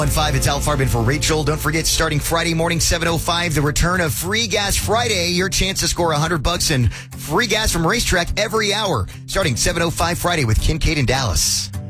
1-5, it's Al Farben for Rachel. Don't forget, starting Friday morning, 7:05, the return of Free Gas Friday. Your chance to score $100 and free gas from Racetrack every hour. Starting 7:05 Friday with Kincaid and Dallas.